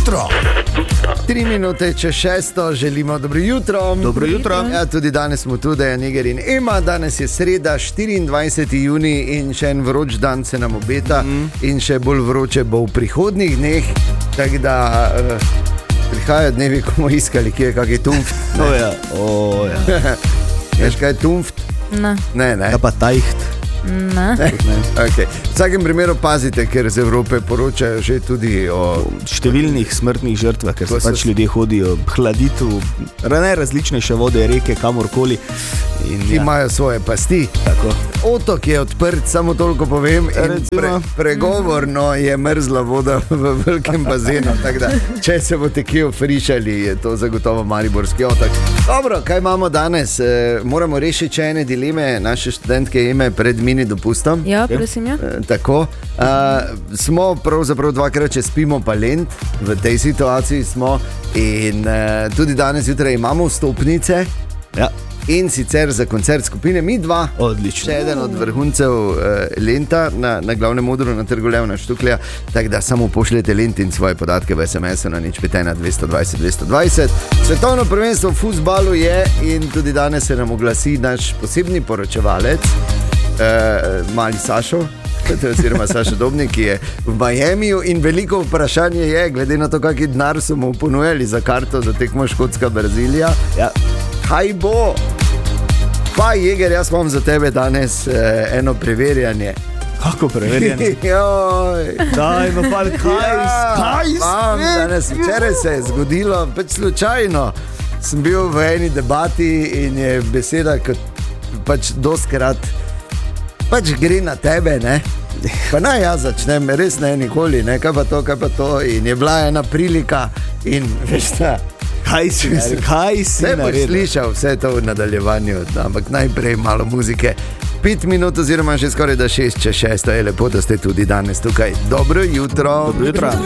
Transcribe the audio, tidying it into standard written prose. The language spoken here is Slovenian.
jutro. 3 minute čez 6, želimo dobro jutro. Dobro jutro. Ja, tudi danes smo tu, da je Niger in Ema. Danes je sreda, 24. juni in še en vroč dan se nam obeta. In še bolj vroče bo v prihodnjih dneh. Tako da prihajajo dnevi, ko bomo iskali, kje je kakšen tumft. Ja. Veš kaj je tumft? Ne. Ja pa tajht. Okay. V vsakem primeru pazite, ker z Evrope poročajo že tudi o številnih smrtnih žrtvah, ker se pač ljudje hodijo hladiti v najrazličnejše vode, reke, kamorkoli. Ki imajo svoje pasti. Tako. Otok je odprt, samo toliko povem. Pregovorno je mrzla voda v velikem bazenu. Da, če se boste kje ofrišali, je to zagotovo mariborski otok. Dobro, kaj imamo danes? Moramo rešiti še ene dileme naše študentke Eme pred mini dopustom. Ja, prosim, ja. Tako. Smo pravzaprav dvakrat, če spimo pa lent, v tej situaciji smo. In tudi danes jutraj imamo vstopnice. Ja. In sicer za koncert skupine Mi2. Odlično. Še eden od vrhuncev Lenta na glavnem odru na Trgu Levna Štuklja. Tako da samo pošljete Lent in svoje podatke v SMS-u na 051 220 220. Svetovno prvenstvo v fuzbalu je in tudi danes se nam oglasi naš posebni poročevalec, mali Sašo, oziroma Sašo Dobnik, ki je v Miamiju in veliko vprašanje je, glede na to, kakšen denar so mu ponujali za karto za tekmo Škotska-Brazilija. Ja. Kaj bo? Pa, Jeger, jaz imam za tebe danes eno preverjanje. Kako preverjanje? Daj, no pa kaj danes včeraj se je zgodilo, pač slučajno. Sem bil v eni debati in je beseda, kot pač dostkrat pač gre na tebe, ne? Pa naj jaz začnem, res ne nikoli, ne? Kaj pa to, in je bila ena prilika in veš ta. Kaj si ne boš slišal vse to v nadaljevanju, ampak najprej malo muzike. 5 minut oziroma že skoraj da 6 čez 6, je lepo, da ste tudi danes tukaj. Dobro jutro. Dobro jutro.